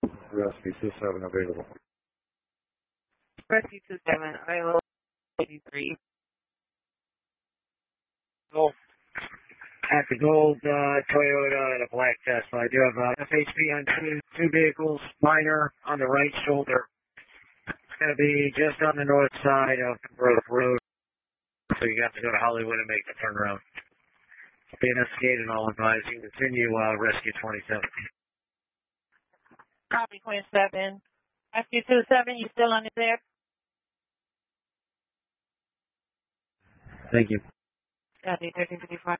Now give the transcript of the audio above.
Rescue 27 available. Rescue 27, ILO 83. Gold. At the gold Toyota and a black Tesla. I do have FHP on two vehicles, minor on the right shoulder. It's going to be just on the north side of Grove Road. So you have to go to Hollywood and make the turnaround. Be investigated, all advised. You can continue Rescue 27. Copy 27. Rescue 27, you still under there? Thank you. Copy 1355.